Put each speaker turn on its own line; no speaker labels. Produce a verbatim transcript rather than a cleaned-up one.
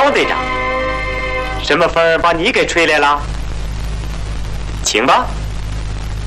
小队长，什么风儿把你给吹来了？请吧。